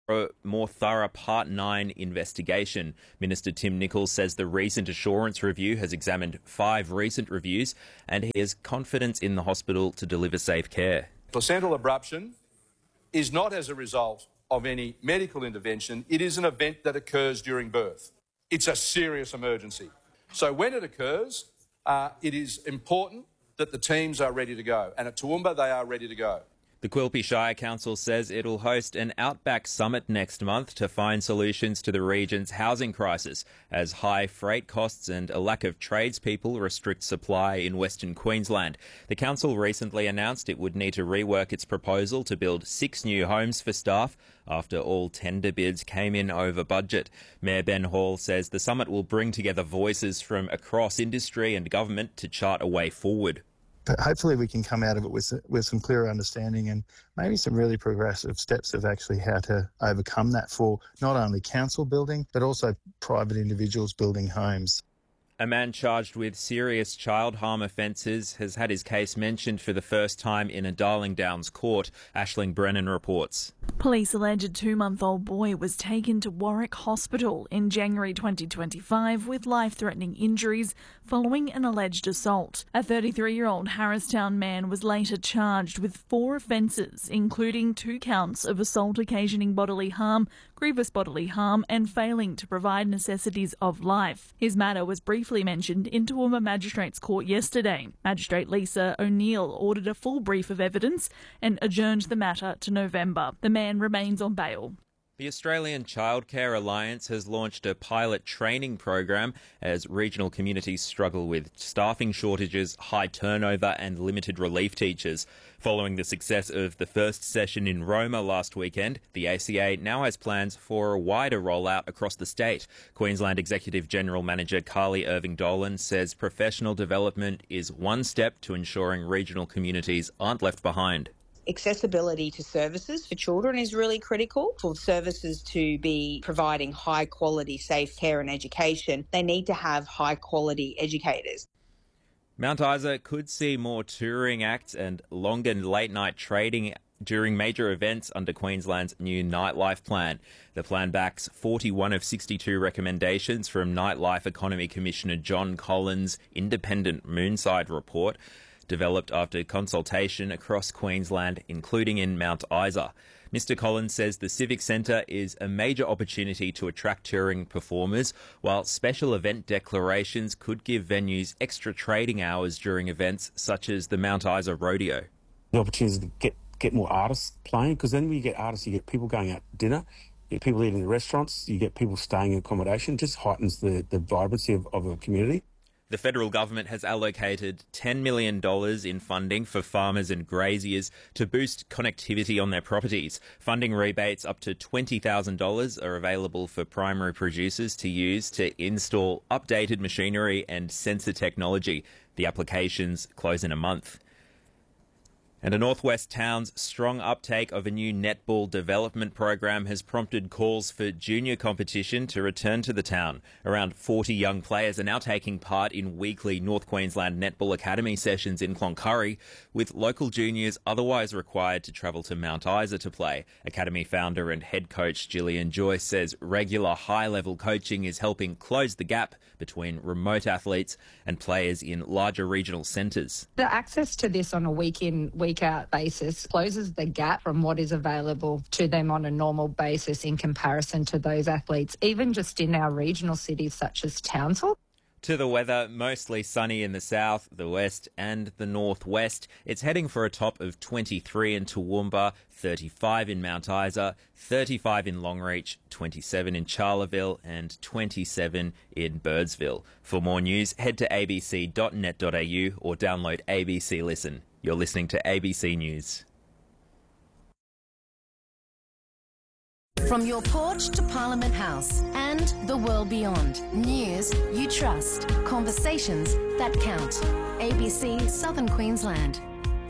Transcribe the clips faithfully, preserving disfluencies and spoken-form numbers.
a more thorough Part nine investigation. Minister Tim Nicholls says the recent assurance review has examined five recent reviews and he has confidence in the hospital to deliver safe care. Placental abruption is not as a result of any medical intervention. It is an event that occurs during birth. It's a serious emergency. So when it occurs, uh, it is important that the teams are ready to go. And at Toowoomba, they are ready to go. The Quilpie Shire Council says it'll host an Outback Summit next month to find solutions to the region's housing crisis, as high freight costs and a lack of tradespeople restrict supply in Western Queensland. The council recently announced it would need to rework its proposal to build six new homes for staff after all tender bids came in over budget. Mayor Ben Hall says the summit will bring together voices from across industry and government to chart a way forward. But hopefully we can come out of it with with some clearer understanding and maybe some really progressive steps of actually how to overcome that for not only council building, but also private individuals building homes. A man charged with serious child harm offences has had his case mentioned for the first time in a Darling Downs court. Aisling Brennan reports. Police allege a two-month-old boy was taken to Warwick Hospital in January twenty twenty-five with life-threatening injuries following an alleged assault. A thirty-three-year-old Harristown man was later charged with four offences, including two counts of assault occasioning bodily harm, grievous bodily harm and failing to provide necessities of life. His matter was briefly mentioned in Toowoomba Magistrates Court yesterday. Magistrate Lisa O'Neill ordered a full brief of evidence and adjourned the matter to November. The man remains on bail. The Australian Childcare Alliance has launched a pilot training program as regional communities struggle with staffing shortages, high turnover and limited relief teachers. Following the success of the first session in Roma last weekend, the A C A now has plans for a wider rollout across the state. Queensland Executive General Manager Carly Irving-Dolan says professional development is one step to ensuring regional communities aren't left behind. Accessibility to services for children is really critical. For services to be providing high quality, safe care and education, they need to have high quality educators. Mount Isa could see more touring acts and longer late night trading during major events under Queensland's new nightlife plan. The plan backs forty-one of sixty-two recommendations from Nightlife Economy Commissioner John Collins' independent Moonside report, developed after consultation across Queensland, including in Mount Isa. Mister Collins says the Civic Centre is a major opportunity to attract touring performers, while special event declarations could give venues extra trading hours during events such as the Mount Isa Rodeo. The opportunity to get, get more artists playing, because then when you get artists, you get people going out to dinner, you get people eating in restaurants, you get people staying in accommodation. It just heightens the, the vibrancy of, of a community. The federal government has allocated ten million dollars in funding for farmers and graziers to boost connectivity on their properties. Funding rebates up to twenty thousand dollars are available for primary producers to use to install updated machinery and sensor technology. The applications close in a month. And a Northwest town's strong uptake of a new netball development program has prompted calls for junior competition to return to the town. Around forty young players are now taking part in weekly North Queensland Netball Academy sessions in Cloncurry, with local juniors otherwise required to travel to Mount Isa to play. Academy founder and head coach Gillian Joyce says regular high-level coaching is helping close the gap between remote athletes and players in larger regional centres. The access to this on a week-in, week-out basis closes the gap from what is available to them on a normal basis in comparison to those athletes, even just in our regional cities such as Townsville. To the weather, mostly sunny in the south, the west and the northwest. It's heading for a top of twenty-three in Toowoomba, thirty-five in Mount Isa, thirty-five in Longreach, twenty-seven in Charleville and twenty-seven in Birdsville. For more news, head to a b c dot net dot a u or download A B C Listen. You're listening to A B C News. From your porch to Parliament House and the world beyond. News you trust. Conversations that count. A B C Southern Queensland.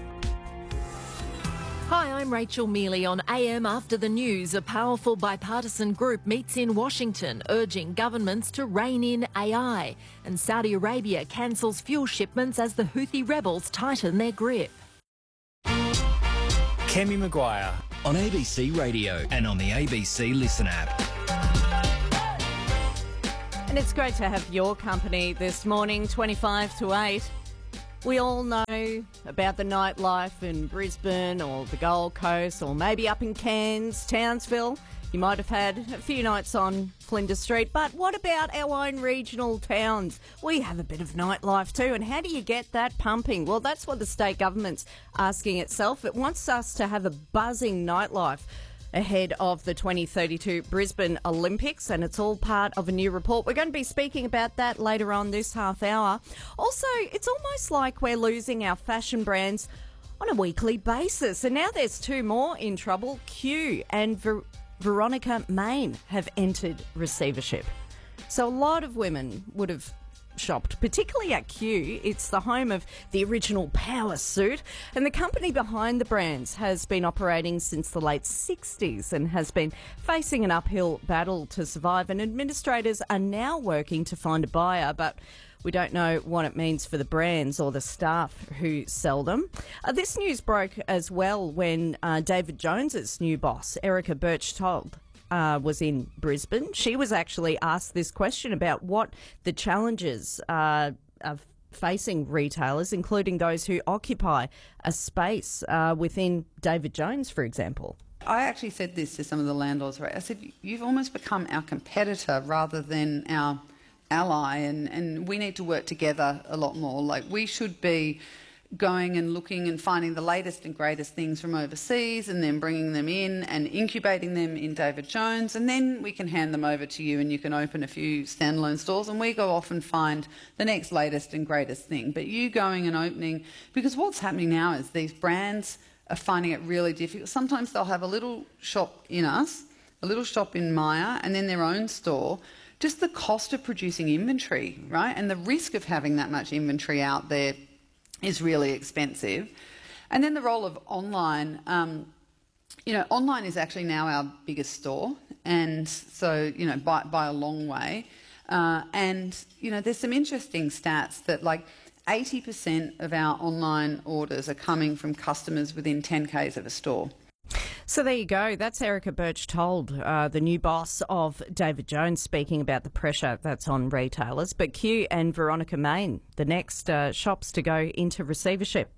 Hi, I'm Rachel Mealy on A M After the News. A powerful bipartisan group meets in Washington, urging governments to rein in A I. And Saudi Arabia cancels fuel shipments as the Houthi rebels tighten their grip. Kemi Maguire, on A B C Radio and on the A B C Listen app. And it's great to have your company this morning, twenty-five to eight. We all know about the nightlife in Brisbane or the Gold Coast or maybe up in Cairns, Townsville. You might have had a few nights on Flinders Street, but what about our own regional towns? We have a bit of nightlife too, and how do you get that pumping? Well, that's what the state government's asking itself. It wants us to have a buzzing nightlife ahead of the twenty thirty-two Brisbane Olympics, and it's all part of a new report. We're going to be speaking about that later on this half hour. Also, it's almost like we're losing our fashion brands on a weekly basis, and now there's two more in trouble. Q and Ver- Veronica Main have entered receivership. So a lot of women would have shopped, particularly at Q. It's the home of the original power suit, and the company behind the brands has been operating since the late sixties and has been facing an uphill battle to survive, and administrators are now working to find a buyer, but we don't know what it means for the brands or the staff who sell them. Uh, this news broke as well when uh, David Jones's new boss, Erica Birch-Told, Uh, was in Brisbane. She was actually asked this question about what the challenges uh, are facing retailers, including those who occupy a space uh, within David Jones, for example. I actually said this to some of the landlords. Right? I said, you've almost become our competitor rather than our ally, and, and we need to work together a lot more. Like, we should be going and looking and finding the latest and greatest things from overseas and then bringing them in and incubating them in David Jones, and then we can hand them over to you and you can open a few standalone stores and we go off and find the next latest and greatest thing. But you going and opening, because what's happening now is these brands are finding it really difficult. Sometimes they'll have a little shop in us, a little shop in Myer, and then their own store. Just the cost of producing inventory, right, and the risk of having that much inventory out there is really expensive. And then the role of online, um, you know, online is actually now our biggest store, and so, you know, by, by a long way. Uh, and, you know, there's some interesting stats that, like, eighty percent of our online orders are coming from customers within ten kays of a store. So there you go. That's Erica Birch-Told, uh, the new boss of David Jones, speaking about the pressure that's on retailers. But Q and Veronica Main, the next uh, shops to go into receivership.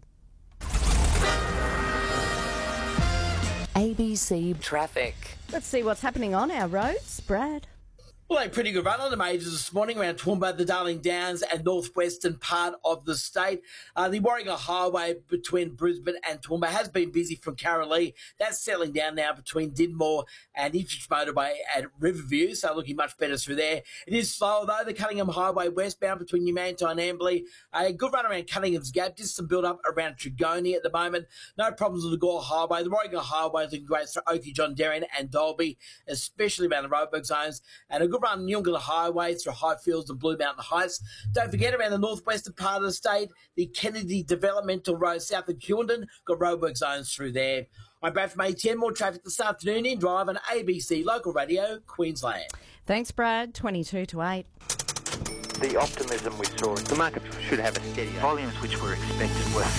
A B C Traffic. Let's see what's happening on our roads. Brad. Well, a pretty good run on the majors this morning around Toowoomba, the Darling Downs and northwestern part of the state. Uh, the Warringah Highway between Brisbane and Toowoomba has been busy from Carralee. That's settling down now between Dinmore and Ipswich Motorway at Riverview, so looking much better through there. It is slow, though. The Cunningham Highway westbound between Newmanton and Amberley. A good run around Cunningham's Gap. Just some build-up around Trigoni at the moment. No problems with the Gore Highway. The Warringah Highway is looking great through Oakey, John Derrien and Dolby, especially around the roadwork zones. And a good run Nyungula Highway through Highfields and Blue Mountain Heights. Don't forget, around the northwestern part of the state, the Kennedy Developmental Road south of Kewandon, got roadwork zones through there. I'm Brad from A T N. More traffic this afternoon in Drive on A B C Local Radio, Queensland. Thanks, Brad. twenty-two to eight. The optimism we saw, the market should have a steady volumes which were expected were.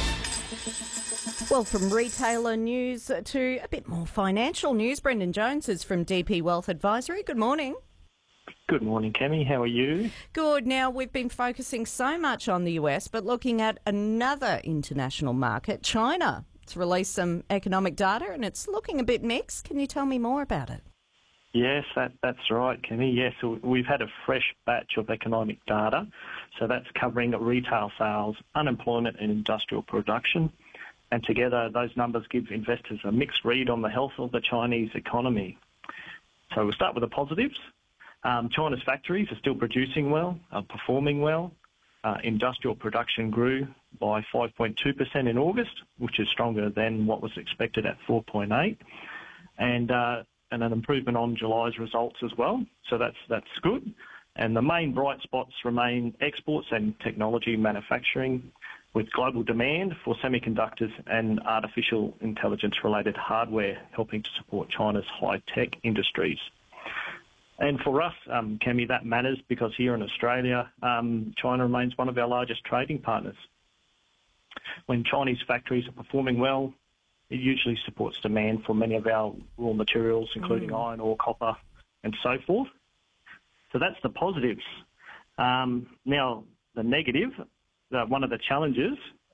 Well, from retailer news to a bit more financial news, Brendan Jones is from D P Wealth Advisory. Good morning. Good morning, Cami. How are you? Good. Now, we've been focusing so much on the U S, but looking at another international market, China. It's released some economic data and it's looking a bit mixed. Can you tell me more about it? Yes, that, that's right, Cami. Yes, we've had a fresh batch of economic data. So that's covering retail sales, unemployment and industrial production. And together, those numbers give investors a mixed read on the health of the Chinese economy. So we'll start with the positives. Um, China's factories are still producing well, are performing well. Uh, industrial production grew by five point two percent in August, which is stronger than what was expected at four point eight, and uh, and an improvement on July's results as well. So that's that's good. And the main bright spots remain exports and technology manufacturing, with global demand for semiconductors and artificial intelligence-related hardware helping to support China's high-tech industries. And for us, um, Cami, that matters because here in Australia, um, China remains one of our largest trading partners. When Chinese factories are performing well, it usually supports demand for many of our raw materials, including mm. iron ore, copper, and so forth. So that's the positives. Um, now, the negative, uh, one of the challenges